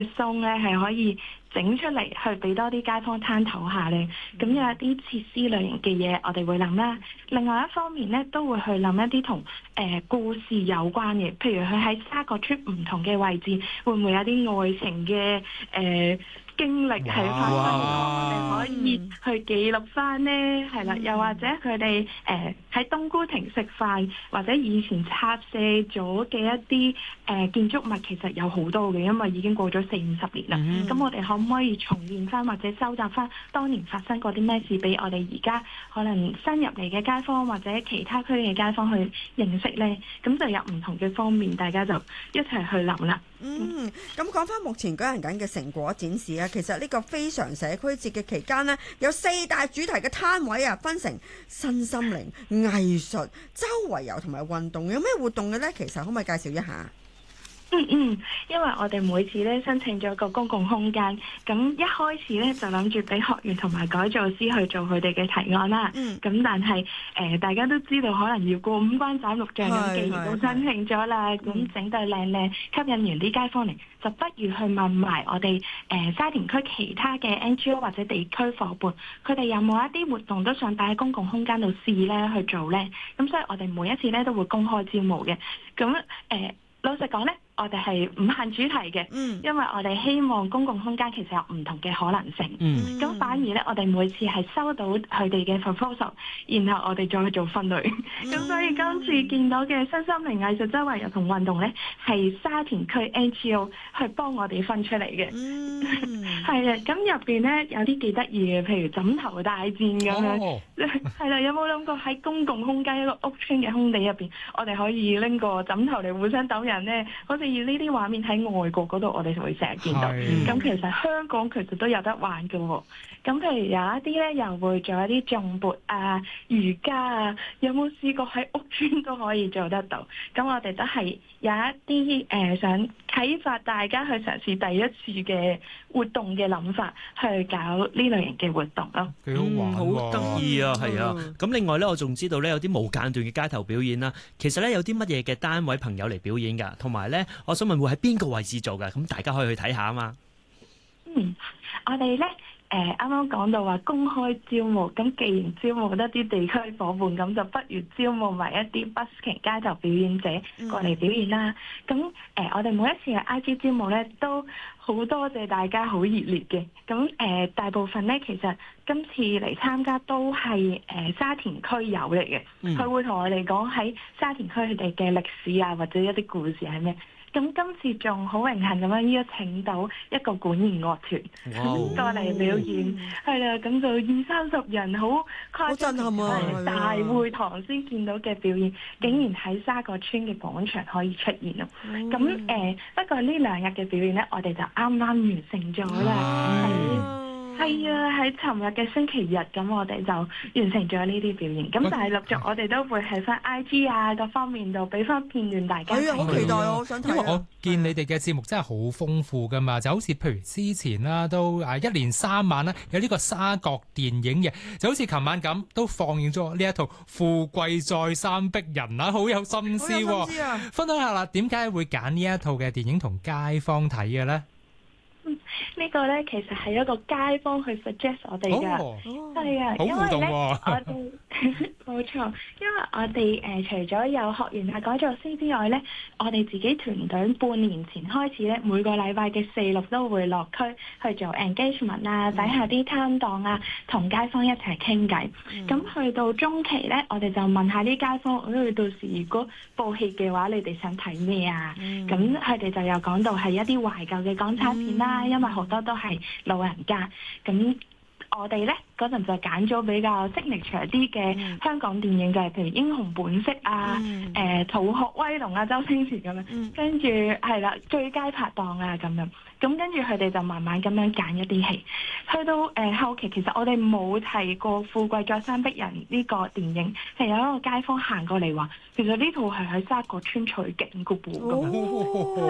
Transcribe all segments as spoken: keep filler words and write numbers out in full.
餸咧係可以整出嚟去俾多啲街坊攤討下咧。咁有一啲設施類型嘅嘢，我哋會諗啦。另外一方面咧，都會去諗一啲同誒故事有關嘅，譬如佢喺沙角村唔同嘅位置，會唔會有啲愛情嘅誒、呃經歷係發生過，我哋可以去記錄翻呢，係啦，又或者佢哋誒喺冬菇亭食飯，或者以前拆卸咗嘅一啲誒、呃、建築物，其實有好多嘅，因為已經過咗四五十年啦。咁、嗯、我哋可唔可以重現翻，或者收集翻當年發生過啲咩事，俾我哋而家可能新入嚟嘅街坊或者其他區嘅街坊去認識呢？咁就有唔同嘅方面，大家就一齊去諗啦。 嗯，咁講翻目前舉行緊嘅成果展示啊，其實呢個非常社區節嘅期間呢，有四大主題嘅攤位啊，分成身心靈、藝術、周圍遊同埋運動，有咩活動嘅呢？其實可唔可以介紹一下？ 嗯嗯，因為我哋每次咧申請咗個公共空間，咁一開始咧就諗住俾學員同埋改造師去做佢哋嘅提案啦。嗯，咁但係誒、呃、大家都知道可能要過五關斬六將，咁既然都申請咗啦，咁整到靚靚，吸引完啲街坊嚟，就不如去問埋我哋誒、呃、沙田區其他嘅 N G O 或者地區夥伴，佢哋有冇一啲活動都想擺喺公共空間度試咧去做咧？咁所以我哋每一次咧都會公開招募嘅。咁誒、呃、老實講咧，我哋係唔限主題嘅，嗯、因為我哋希望公共空間其實有唔同嘅可能性。咁、嗯、反而咧，我哋每次係收到佢哋嘅 proposal，然後我哋再去做分類。咁、嗯、所以今次見到嘅身心靈藝術周圍遊同運動咧，係沙田區 N G O 去幫我哋分出嚟嘅。係啊、嗯，咁入邊咧有啲幾得意嘅，譬如枕頭大戰咁樣。係啦、哦，有冇諗過喺公共空間一個屋邨嘅空地入邊，我哋可以拎個枕頭嚟互相鬥人咧？好似呢啲畫面喺外國嗰度，我哋就會成日見到。咁是其實香港其實都有得玩嘅喎。咁譬如有一啲咧，又會做一啲頌缽啊、瑜伽啊，有冇試過喺屋邨都可以做得到？咁我哋都係有一啲誒、呃、想啟發大家去嘗試第一次嘅活動嘅諗法，去搞呢類型嘅活動咯。 幾好玩，好得意啊！係啊。咁另外咧，我仲知道咧有啲無間斷嘅街頭表演啦。其實咧有啲乜嘢嘅單位朋友嚟表演㗎？同埋咧，我想問會喺邊個位置做㗎？咁大家可以去睇下啊嘛。 嗯，我哋咧誒啱啱講到話公開招募，咁既然招募得啲地區夥伴，咁就不如招募埋一啲 busking 街頭表演者過嚟表演啦。咁誒、嗯呃，我哋每一次嘅 I G 招募咧，都好多謝大家好熱烈嘅。咁誒、呃，大部分咧其實今次嚟參加都係誒、呃、沙田區友嚟嘅，佢、嗯、會同我哋講喺沙田區佢哋嘅歷史啊，或者一啲故事係咩。咁今次仲好榮幸咁樣邀請到一個管弦樂團過嚟表演，係啦、哦，咁就二三十人好誇張， 好震撼啊！ 大會堂先見到嘅表演，嗯、竟然喺沙角村嘅廣場可以出現咯。咁誒、嗯呃，不過呢兩日嘅表演咧，我哋就啱啱完成咗啦。係啊，喺尋日嘅星期日，咁我哋就完成咗呢啲表演。咁但係陸續我哋都會喺翻 I G 啊各方面度俾翻片段大家。 係啊，好期待啊！我想睇。 因為我見你哋嘅節目真係好豐富噶嘛，就好似譬如之前啦，都啊一連三晚啦，有呢個沙角電影嘅，就好似琴晚咁，都放映咗呢一套《富貴再三逼人》啊，好有心思喎。好有心思啊！分享下啦，點解會揀呢一套嘅電影同街坊睇嘅咧？ 嗯，這個、呢個咧其實係一個街坊去 suggest 我哋噶，係啊、哦，因為咧我哋冇錯，因為我哋誒、呃、除咗有學員係改造師之外咧，我哋自己團隊半年前開始咧，每個禮拜嘅四六都會落區去做 engagement 啊，擺下啲攤檔啊，同街坊一齊傾偈。咁、嗯、去到中期咧，我哋就問下啲街坊，因為到時如果報戲嘅話，你哋想睇咩啊？咁佢哋就有講到係一啲懷舊嘅港產片啦。嗯因為好多都係老人家，咁我哋咧嗰陣就揀咗比較 signature 啲嘅香港電影，就係譬如《英雄本色》啊、誒、呃《逃學威龍》啊、周星馳咁樣，跟住係啦最佳拍檔啊咁樣，咁跟住佢哋就慢慢咁樣揀一啲戲，去到誒、呃、後期其實我哋冇提過《富貴再三逼人》呢個電影，係有一個街坊行過嚟話，其實呢套係喺沙角村取景嘅噃咁樣。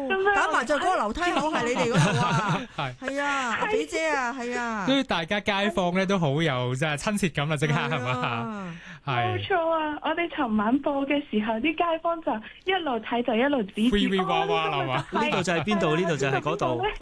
打麻雀嗰個樓梯口係你哋嗰度啊？ 係係啊，阿比姐啊，係啊。 所以大家街坊咧都好有即係親切感啦，即刻係嘛？ 冇錯啊！我哋尋晚播嘅時候，啲街坊就一路睇就一路指住， 哇哇係嘛？ 呢度就係邊度？呢度就係嗰度。